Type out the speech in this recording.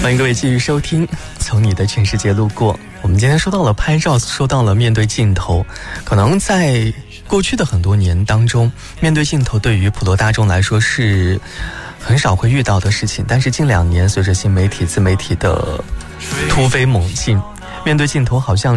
欢迎各位继续收听从你的全世界路过。我们今天说到了拍照，说到了面对镜头，可能在过去的很多年当中，面对镜头对于普罗大众来说是很少会遇到的事情，但是近2年随着新媒体自媒体的突飞猛进，面对镜头好像